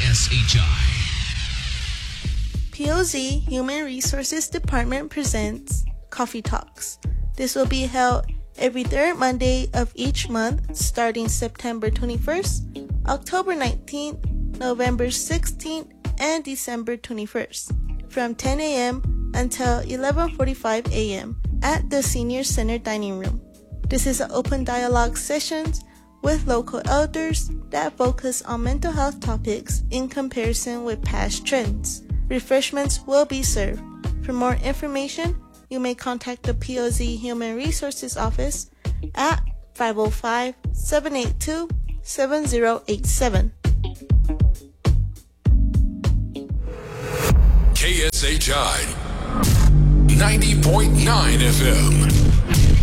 KSHI. POZ Human Resources Department presents Coffee Talks. This will be held every third Monday of each month starting September 21st, October 19th, November 16th, and December 21st from 10 a.m. until 11:45 a.m. at the Senior Center Dining Room. This is an open dialogue sessions with local elders that focus on mental health topics in comparison with past trends. Refreshments will be served. For more information, you may contact the POZ Human Resources Office at 505-782-7087. KSHI 90.9 FM.